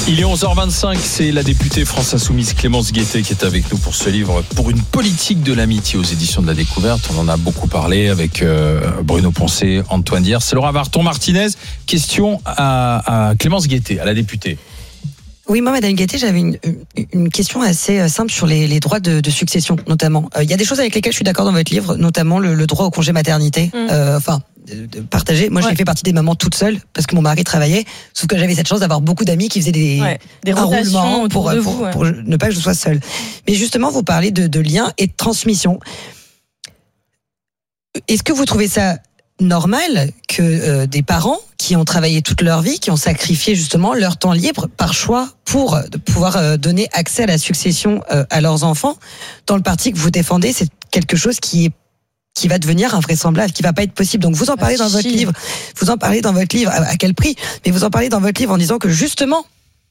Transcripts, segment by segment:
Il est 11h25, c'est la députée France Insoumise Clémence Guettet qui est avec nous pour ce livre « Pour une politique de l'amitié » aux éditions de la Découverte. On en a beaucoup parlé avec Bruno Poncet, Antoine Diers, c'est Laura Varton-Martinez. Question à Clémence Guettet, à la députée. Oui, moi, Madame Guettet, j'avais une question assez simple sur les droits de succession, notamment. Il y a des choses avec lesquelles je suis d'accord dans votre livre, notamment le droit au congé maternité. De partager. Moi, j'ai fait partie des mamans toute seule parce que mon mari travaillait. Sauf que j'avais cette chance d'avoir beaucoup d'amis qui faisaient des rotations pour ne pas que je sois seule. Mais justement, vous parlez de liens et de transmission. Est-ce que vous trouvez ça normal que des parents qui ont travaillé toute leur vie, qui ont sacrifié justement leur temps libre par choix pour pouvoir donner accès à la succession à leurs enfants, dans le parti que vous défendez, c'est quelque chose qui va devenir invraisemblable, qui va pas être possible. Donc vous en parlez dans votre livre. Vous en parlez dans votre livre à quel prix? Mais vous en parlez dans votre livre en disant que justement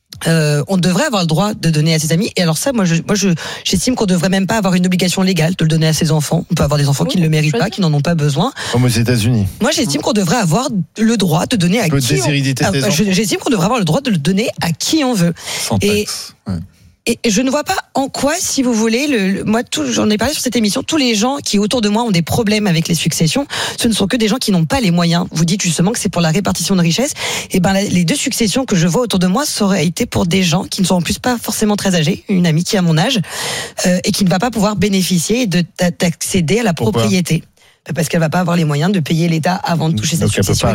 on devrait avoir le droit de donner à ses amis. Et alors ça, moi j'estime qu'on devrait même pas avoir une obligation légale de le donner à ses enfants. On peut avoir des enfants qui ne le méritent pas, qui n'en ont pas besoin. Comme aux États-Unis. Moi j'estime qu'on devrait avoir le droit de donner à qui j'estime qu'on devrait avoir le droit de le donner à qui on veut. Sans taxe. Et je ne vois pas en quoi, si vous voulez, j'en ai parlé sur cette émission, tous les gens qui autour de moi ont des problèmes avec les successions, ce ne sont que des gens qui n'ont pas les moyens. Vous dites justement que c'est pour la répartition de richesse. Et ben les deux successions que je vois autour de moi, ça aurait été pour des gens qui ne sont en plus pas forcément très âgés, une amie qui a mon âge, et qui ne va pas pouvoir bénéficier d'accéder à la propriété. Parce qu'elle va pas avoir les moyens de payer l'État avant de toucher sa succession,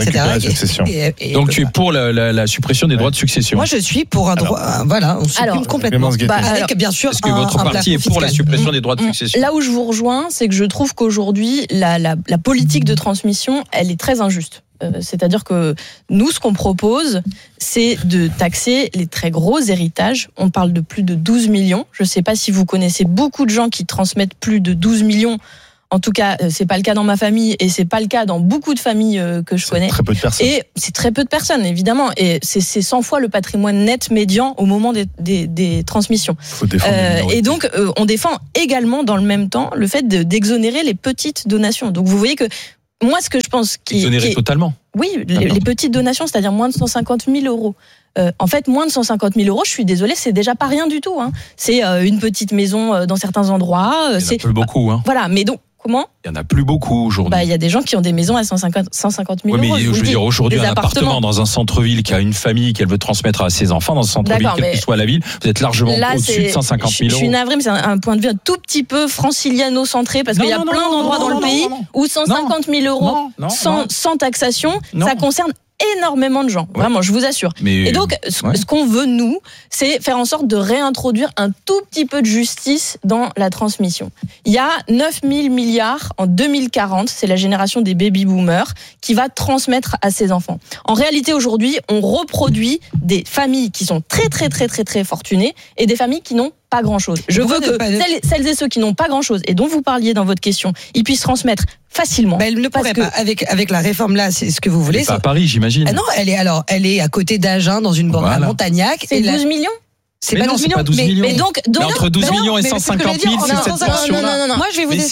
etc. Donc tu es pour la suppression des droits de succession? Moi je suis pour un droit, on supprime complètement. Avec bien sûr. Est-ce que votre parti est pour la suppression des droits de succession? Là où je vous rejoins, c'est que je trouve qu'aujourd'hui la politique de transmission, elle est très injuste. C'est-à-dire que nous, ce qu'on propose, c'est de taxer les très gros héritages. On parle de plus de 12 millions. Je ne sais pas si vous connaissez beaucoup de gens qui transmettent plus de 12 millions. En tout cas, c'est pas le cas dans ma famille et c'est pas le cas dans beaucoup de familles que je connais. Très peu de personnes. Et c'est très peu de personnes, évidemment. Et c'est 100 fois le patrimoine net médian au moment des transmissions. Faut défendre et donc, on défend également dans le même temps le fait d'exonérer les petites donations. Donc, vous voyez que moi, ce que je pense exonérer totalement. Oui, les petites donations, c'est-à-dire moins de 150 000 euros. En fait, moins de 150 000 euros, je suis désolée, c'est déjà pas rien du tout. C'est une petite maison dans certains endroits. Il y en a plus beaucoup. Voilà, mais donc, comment? Il n'y en a plus beaucoup aujourd'hui. Il y a des gens qui ont des maisons à 150 000 euros. Mais je veux dire, aujourd'hui, un appartement dans un centre-ville qui a une famille qu'elle veut transmettre à ses enfants dans un centre-ville, quelle que soit la ville, vous êtes largement au-dessus de 150 000 euros. Je suis navrée, mais c'est un point de vue un tout petit peu franciliano-centré, parce qu'il y a plein d'endroits dans le pays où 150 000 euros sans taxation, ça concerne énormément de gens, vraiment, je vous assure. Et donc, ce qu'on veut, nous, c'est faire en sorte de réintroduire un tout petit peu de justice dans la transmission. Il y a 9 000 milliards en 2040, c'est la génération des baby-boomers, qui va transmettre à ses enfants. En réalité, aujourd'hui, on reproduit des familles qui sont très, très, très, très, très fortunées et des familles qui n'ont pas grand-chose. Je veux que celles et ceux qui n'ont pas grand-chose, et dont vous parliez dans votre question, ils puissent transmettre facilement. Elle ne pourrait pas. Avec la réforme là, c'est ce que vous voulez. C'est pas à Paris, j'imagine. Non, elle est à côté d'Agen, dans une bande à Montagnac. C'est 12 millions. C'est pas 12 millions. Mais donc entre 12 millions et 150 000, c'est cette portion-là. Non. Moi, je vais vous dire.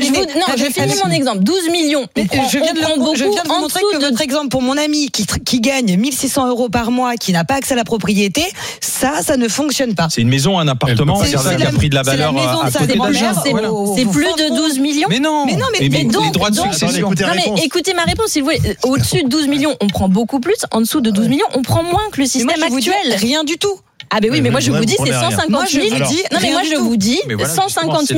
Je finis mon exemple. 12 millions. Je viens de vous montrer que votre exemple pour mon ami qui gagne 1 600 euros par mois, qui n'a pas accès à la propriété, ça ne fonctionne pas. C'est une maison, un appartement, c'est ça qui a pris de la valeur à côté d'Agen. C'est plus de 12 millions. Mais non. Mais les droits de succession. Non, mais écoutez ma réponse, si vous voulez. Au-dessus de 12 millions, on prend beaucoup plus. En dessous de 12 millions, on prend moins que le système actuel. Rien du tout. Ah ben oui, mais moi je vous dis c'est 150 000. Non mais moi je vous dis 150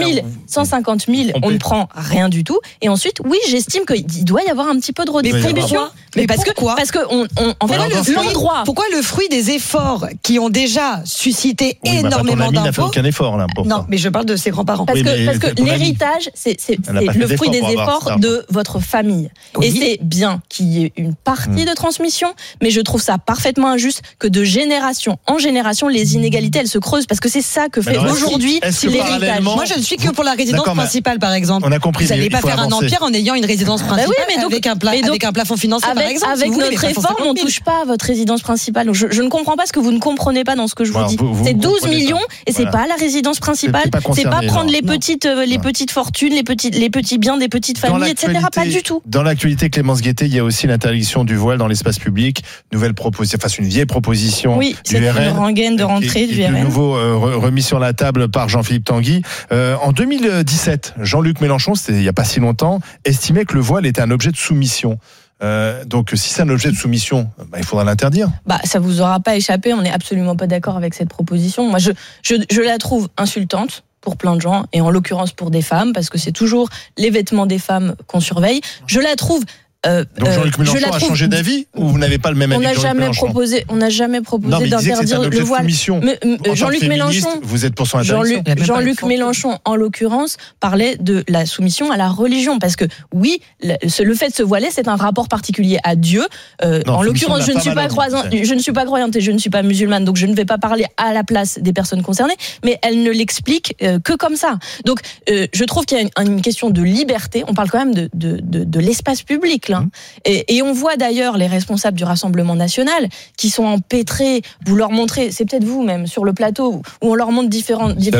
000, on ne prend rien du tout. Et ensuite, oui, j'estime qu'il doit y avoir un petit peu de redistribution. Mais parce que en fait l'endroit. Pourquoi le fruit des efforts qui ont déjà suscité énormément d'impôts? n'a fait aucun effort là. Non, mais je parle de ses grands-parents. Parce que l'héritage, c'est le fruit des efforts de votre famille. Et c'est bien qu'il y ait une partie de transmission, mais je trouve ça parfaitement injuste que de génération en génération les inégalités elles se creusent, parce que c'est ça que fait aujourd'hui l'héritage. Moi je ne suis que pour la résidence principale par exemple. On a compris. Vous n'allez pas faire un empire en ayant une résidence principale avec un plafond financier par exemple. Avec notre réforme, on ne touche pas à votre résidence principale. Je ne comprends pas ce que vous ne comprenez pas dans ce que je vous dis. C'est 12 millions et c'est pas la résidence principale. C'est pas prendre les petites fortunes, les petits biens des petites familles, etc. Pas du tout. Dans l'actualité, Clémence Guettet, il y a aussi l'interdiction du voile dans l'espace public. Une vieille proposition du RN. citoyenne de rentrée du RN. De nouveau remis sur la table par Jean-Philippe Tanguy. En 2017, Jean-Luc Mélenchon, c'était il n'y a pas si longtemps, estimait que le voile était un objet de soumission. Donc si c'est un objet de soumission, il faudra l'interdire. Ça vous aura pas échappé, on n'est absolument pas d'accord avec cette proposition. Moi je la trouve insultante pour plein de gens, et en l'occurrence pour des femmes, parce que c'est toujours les vêtements des femmes qu'on surveille. Je la trouve donc Jean-Luc Mélenchon a changé d'avis, ou vous n'avez pas le même avis? On n'a jamais proposé d'interdire le voile. Jean-Luc Mélenchon, vous êtes pour son interdiction. Jean-Luc Mélenchon, en l'occurrence, parlait de la soumission à la religion, parce que oui, le fait de se voiler, c'est un rapport particulier à Dieu. En l'occurrence, je ne suis pas croyante et je ne suis pas musulmane, donc je ne vais pas parler à la place des personnes concernées, mais elle ne l'explique que comme ça. Donc, je trouve qu'il y a une question de liberté. On parle quand même de l'espace public. Et on voit d'ailleurs les responsables du Rassemblement national qui sont empêtrés. Vous leur montrez, c'est peut-être vous même sur le plateau, où on leur montre différents types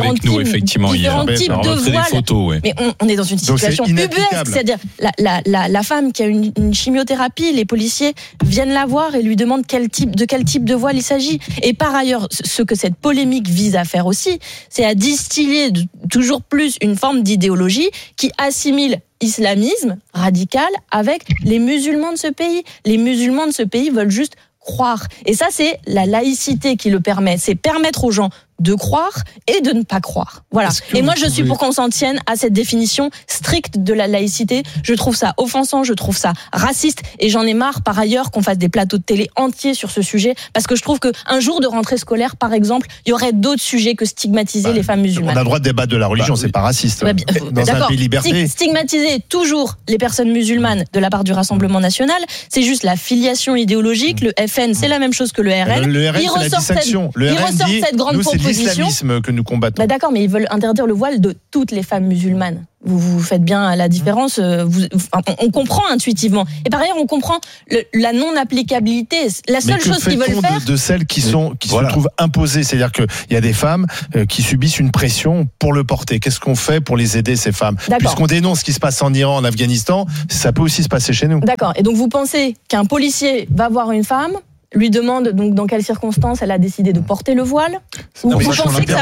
de voiles. Photos, mais on est dans une situation ubuesque, c'est-à-dire la femme qui a une chimiothérapie, les policiers viennent la voir et lui demandent de quel type de voile il s'agit. Et par ailleurs, ce que cette polémique vise à faire aussi, c'est à distiller toujours plus une forme d'idéologie qui assimile islamisme radical avec les musulmans de ce pays. Les musulmans de ce pays veulent juste croire. Et ça, c'est la laïcité qui le permet. C'est permettre aux gens de croire et de ne pas croire. Voilà. Et moi, je suis pour qu'on s'en tienne à cette définition stricte de la laïcité. Je trouve ça offensant, je trouve ça raciste, et j'en ai marre, par ailleurs, qu'on fasse des plateaux de télé entiers sur ce sujet, parce que je trouve qu'un jour de rentrée scolaire, par exemple, il y aurait d'autres sujets que stigmatiser les femmes musulmanes. On a le droit de débattre de la religion, c'est pas raciste. Dans un pays liberté. Stigmatiser toujours les personnes musulmanes de la part du Rassemblement national, c'est juste la filiation idéologique. Le FN, c'est la même chose que le RN. Le RN, c'est la distinction. Le RN dit, cette grande proposition. C'est l'islamisme que nous combattons. D'accord, mais ils veulent interdire le voile de toutes les femmes musulmanes. Vous faites bien la différence. On comprend intuitivement. Et par ailleurs, on comprend la non-applicabilité. La seule chose qu'ils veulent faire, de celles qui se trouvent imposées, c'est-à-dire qu'il y a des femmes qui subissent une pression pour le porter. Qu'est-ce qu'on fait pour les aider, ces femmes? Puisqu'on dénonce ce qui se passe en Iran, en Afghanistan, ça peut aussi se passer chez nous. D'accord. Et donc vous pensez qu'un policier va voir une femme, lui demande donc dans quelles circonstances elle a décidé de porter le voile? Vous pensez que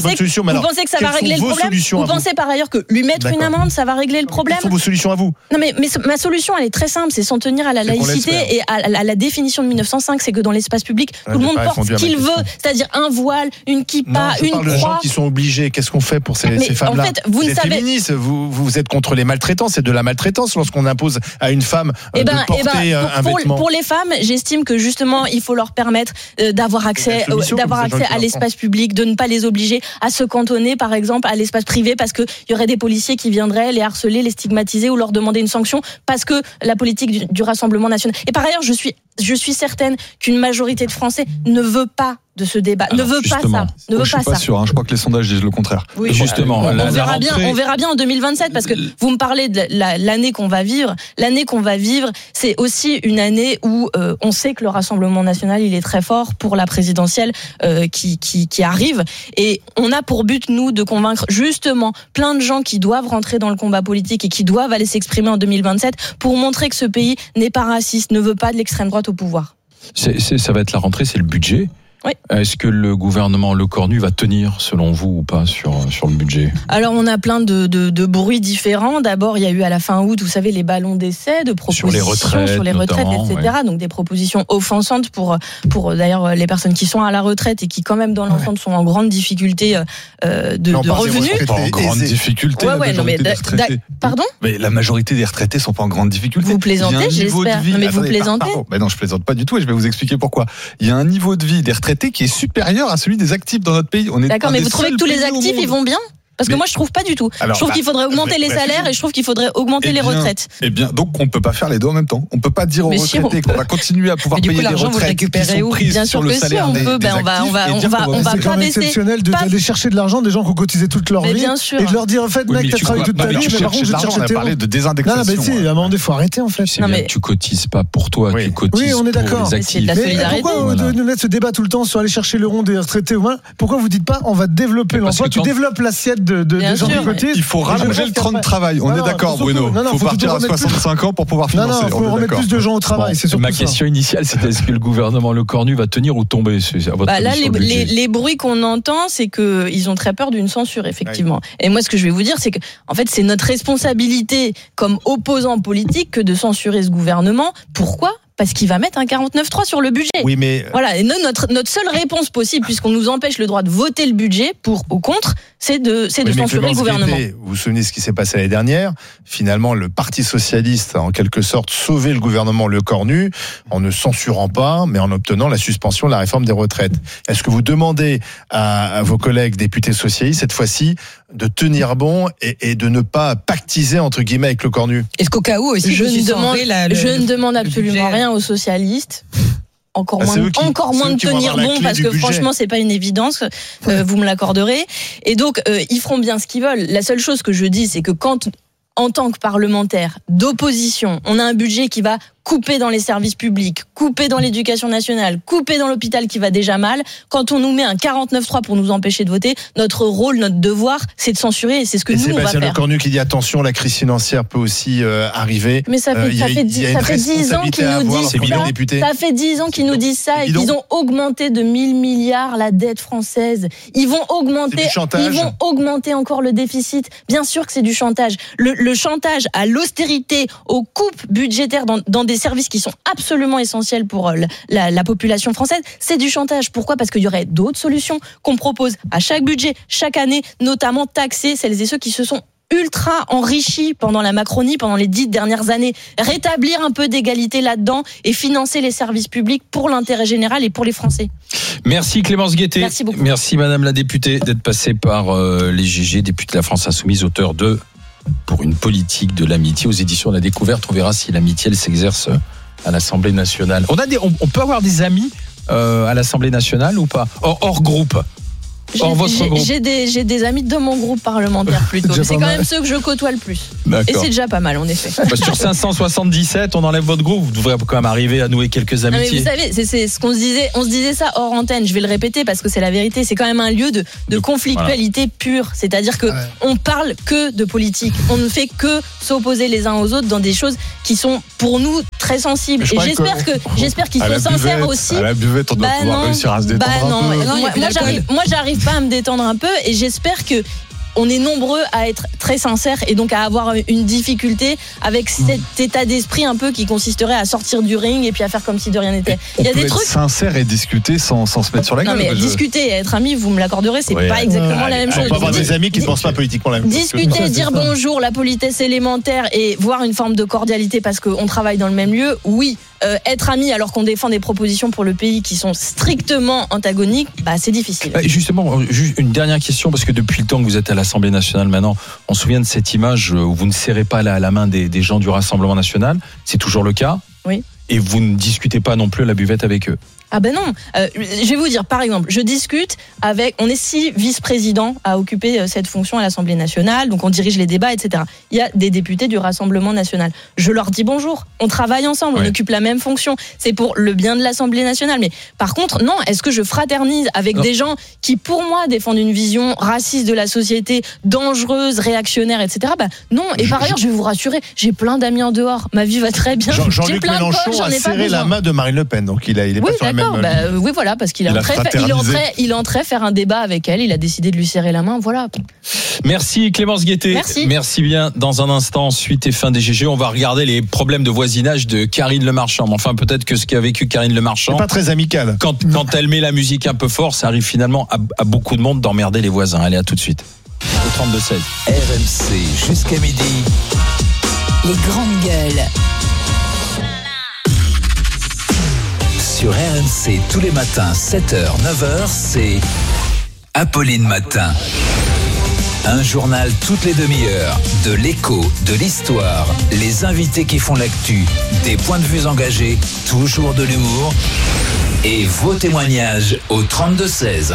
ça va régler le problème? Vous pensez par ailleurs que lui mettre une amende, ça va régler le problème? Quelles sont vos solutions à vous? Non, mais ma solution, elle est très simple, c'est s'en tenir à la laïcité et à la définition de 1905, c'est que dans l'espace public, tout le monde porte ce qu'il veut, c'est-à-dire un voile, une kippa, une croix. De gens qui sont obligés. Qu'est-ce qu'on fait pour ces femmes-là? En fait, vous êtes féministe, vous êtes contre les maltraitants, c'est de la maltraitance lorsqu'on impose à une femme de porter un vêtement. Pour les femmes, j'estime que justement il faut leur permettre d'avoir accès à l'espace public, de ne pas les obliger à se cantonner par exemple à l'espace privé, parce qu'il y aurait des policiers qui viendraient les harceler, les stigmatiser ou leur demander une sanction parce que la politique du Rassemblement national. Et par ailleurs, je suis certaine qu'une majorité de Français ne veut pas de ce débat, ne veut pas ça. Je suis pas sûr, je crois que les sondages disent le contraire. Oui, justement. On verra bien en 2027, parce que vous me parlez de l'année qu'on va vivre. L'année qu'on va vivre, c'est aussi une année où on sait que le Rassemblement national, il est très fort pour la présidentielle qui arrive. Et on a pour but, nous, de convaincre justement plein de gens qui doivent rentrer dans le combat politique et qui doivent aller s'exprimer en 2027 pour montrer que ce pays n'est pas raciste, ne veut pas de l'extrême droite au pouvoir. Ça va être la rentrée, c'est le budget. Oui. Est-ce que le gouvernement Lecornu va tenir, selon vous, ou pas sur le budget? Alors, on a plein de bruits différents. D'abord, il y a eu à la fin août, vous savez, les ballons d'essai de propositions sur les retraites, etc. Ouais. Donc, des propositions offensantes pour d'ailleurs les personnes qui sont à la retraite et qui, quand même, dans l'ensemble, sont en grande difficulté de revenus. Pas en grande difficulté. Pardon? Mais la majorité des retraités sont pas en grande difficulté. Vous plaisantez, j'espère. Non, mais vous plaisantez. Non, je plaisante pas du tout et je vais vous expliquer pourquoi. Il y a un niveau de vie des retraités qui est supérieur à celui des actifs dans notre pays. D'accord, mais vous trouvez que tous les actifs, ils vont bien? Parce que moi, je trouve pas du tout. Je trouve qu'il faudrait augmenter les salaires et je trouve qu'il faudrait augmenter les retraites. Eh bien, donc on peut pas faire les deux en même temps. On peut pas dire aux retraités qu'on va continuer à pouvoir payer des retraites qui sont prises sur le salaire des actifs. On va pas baisser. C'est exceptionnel d'aller chercher de l'argent des gens qui ont cotisé toute leur vie et de leur dire en fait, mec, t'as travaillé toute ta vie, mais par contre, je cherche tes parler de désindexation. Non, mais si, à un moment donné, faut arrêter en fait. C'est bien que tu cotises pas pour toi, tu cotises pour les actifs. Mais pourquoi nous mettre ce débat tout le temps sur aller chercher le rond des retraités humains? Pourquoi vous dites pas on va développer l'emploi? Tu développes l'assiette des gens qui cotisent. Il faut rallonger le temps de travail. On est d'accord, Bruno. Il faut partir à 65 ans pour pouvoir financer. Il faut remettre plus de gens au travail. Ma question initiale, c'était est-ce que le gouvernement Le Cornu va tenir ou tomber là, les bruits qu'on entend, c'est qu'ils ont très peur d'une censure, effectivement. Ouais. Et moi, ce que je vais vous dire, c'est que, en fait, c'est notre responsabilité comme opposants politiques que de censurer ce gouvernement. Pourquoi ? Parce qu'il va mettre un 49.3 sur le budget. Oui, mais voilà. Et notre seule réponse possible, puisqu'on nous empêche le droit de voter le budget pour ou contre, c'est de censurer le gouvernement. Vous vous souvenez ce qui s'est passé l'année dernière ? Finalement, le Parti socialiste a en quelque sorte sauvé le gouvernement Le Cornu en ne censurant pas, mais en obtenant la suspension de la réforme des retraites. Est-ce que vous demandez à vos collègues députés socialistes cette fois-ci de tenir bon et de ne pas pactiser entre guillemets avec Le Cornu ? Est-ce qu'au cas où aussi je ne demande absolument rien aux socialistes, encore moins de tenir bon, parce que franchement c'est pas une évidence, vous me l'accorderez, et donc ils feront bien ce qu'ils veulent. La seule chose que je dis, c'est que quand en tant que parlementaire d'opposition, on a un budget qui va couper dans les services publics, couper dans l'éducation nationale, couper dans l'hôpital qui va déjà mal. Quand on nous met un 49.3 pour nous empêcher de voter, notre rôle, notre devoir, c'est de censurer, et c'est ce que nous, on va faire. Sébastien Lecornu qui dit attention, la crise financière peut aussi arriver. Mais ça fait 10 ans qu'ils nous disent ça. Ça fait 10 ans qu'ils nous disent ça, et qu'ils ont augmenté de 1000 milliards la dette française. Ils vont augmenter encore le déficit. Bien sûr que c'est du chantage. Le chantage à l'austérité, aux coupes budgétaires dans des services qui sont absolument essentiels pour la population française, c'est du chantage. Pourquoi ? Parce qu'il y aurait d'autres solutions qu'on propose à chaque budget, chaque année, notamment taxer celles et ceux qui se sont ultra enrichis pendant la Macronie, pendant les 10 dernières années, rétablir un peu d'égalité là-dedans et financer les services publics pour l'intérêt général et pour les Français. Merci Clémence Guettet. Merci beaucoup. Merci Madame la députée d'être passée par les GG, députée de la France Insoumise, auteur de Pour une politique de l'amitié aux éditions de la Découverte. On verra si l'amitié elle s'exerce à l'Assemblée nationale. On peut avoir des amis à l'Assemblée nationale ou pas, hors groupe? J'ai des amis de mon groupe parlementaire plutôt. C'est quand même ceux que je côtoie le plus. D'accord. Et c'est déjà pas mal en effet. Sur 577, on enlève votre groupe. Vous devrez quand même arriver à nouer quelques amitiés. Non, mais vous savez, c'est ce qu'on se disait. On se disait ça hors antenne. Je vais le répéter parce que c'est la vérité. C'est quand même un lieu de conflictualité pure. C'est-à-dire que on parle que de politique. On ne fait que s'opposer les uns aux autres dans des choses qui sont pour nous très sensibles. Et j'espère qu'ils sont sincères aussi. À la buvette, on doit pouvoir réussir à se détendre un peu. Moi, j'arrive pas à me détendre un peu, et j'espère que on est nombreux à être très sincères et donc à avoir une difficulté avec cet état d'esprit un peu qui consisterait à sortir du ring et puis à faire comme si de rien n'était. Il y a des trucs sincères et discuter sans se mettre sur la gueule. Non mais discuter et être ami, vous me l'accorderez, c'est pas exactement la même chose. On peut avoir des amis qui ne pensent pas politiquement la même chose. Discuter, dire bonjour, la politesse élémentaire et voir une forme de cordialité parce qu'on travaille dans le même lieu, oui. Être amis alors qu'on défend des propositions pour le pays qui sont strictement antagoniques, c'est difficile. Justement, juste une dernière question, parce que depuis le temps que vous êtes à l'Assemblée nationale maintenant, on se souvient de cette image où vous ne serrez pas la main des gens du Rassemblement national. C'est toujours le cas ? Oui. Et vous ne discutez pas non plus à la buvette avec eux ? Ah ben non, je vais vous dire, par exemple, je discute on est 6 vice-présidents à occuper cette fonction à l'Assemblée nationale, donc on dirige les débats, etc. Il y a des députés du Rassemblement national. Je leur dis bonjour, on travaille ensemble, on occupe la même fonction, c'est pour le bien de l'Assemblée nationale. Mais par contre, non, est-ce que je fraternise avec des gens qui, pour moi, défendent une vision raciste de la société, dangereuse, réactionnaire, etc. Non, et par ailleurs, je vais vous rassurer, j'ai plein d'amis en dehors, ma vie va très bien. Jean-Luc Mélenchon a serré la main de Marine Le Pen, donc il est pas sur la même... oui, voilà, parce qu'il il entrait faire un débat avec elle, il a décidé de lui serrer la main, voilà. Merci Clémence Guettet. Merci bien. Dans un instant, suite et fin des GG, on va regarder les problèmes de voisinage de Karine Le Marchand. Enfin, peut-être que ce qu'a vécu Karine Le Marchand, c'est pas très amical. Quand elle met la musique un peu fort, ça arrive finalement à beaucoup de monde d'emmerder les voisins. Allez, à tout de suite. Au 32-16. RMC jusqu'à midi. Les grandes gueules. Sur RMC, tous les matins, 7h, 9h, c'est Apolline Matin. Un journal toutes les demi-heures, de l'écho, de l'histoire, les invités qui font l'actu, des points de vue engagés, toujours de l'humour et vos témoignages au 32-16.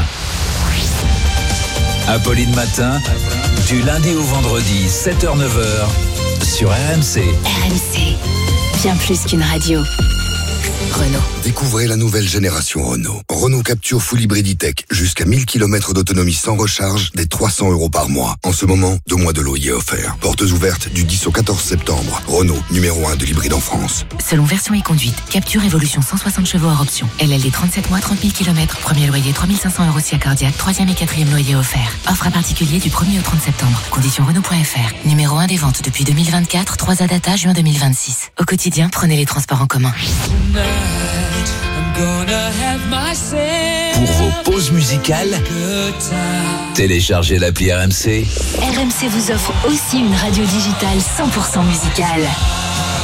Apolline Matin, du lundi au vendredi, 7h, 9h, sur RMC. RMC, bien plus qu'une radio. Renault. Découvrez la nouvelle génération Renault. Renault Captur Full Hybrid E-Tech. Jusqu'à 1000 km d'autonomie sans recharge, dès 300 € par mois. En ce moment, 2 mois de loyer offerts. Portes ouvertes du 10 au 14 septembre. Renault, numéro 1 de l'hybride en France. Selon version et conduite, Captur Evolution 160 chevaux hors option. LLD 37 mois, 30 000 km. Premier loyer 3500 € si cardiaque. 3e et 4e loyer offert. Offre à particulier du 1er au 30 septembre. Conditions Renault.fr. Numéro 1 des ventes depuis 2024. 3A data juin 2026. Au quotidien, prenez les transports en commun. Pour vos pauses musicales, téléchargez l'appli RMC. RMC vous offre aussi une radio digitale 100% musicale.